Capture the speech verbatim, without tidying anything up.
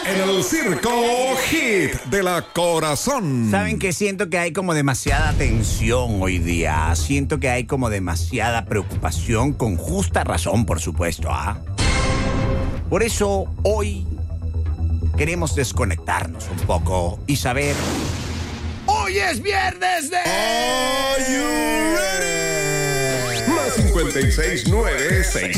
en el Circo Hit de la Corazón. Saben que siento que hay como demasiada tensión hoy día. Siento que hay como demasiada preocupación, con justa razón, por supuesto, ¿ah? Por eso hoy queremos desconectarnos un poco y saber. ¡Hoy es viernes de... Are you ready? Más cincuenta y seis nueve seis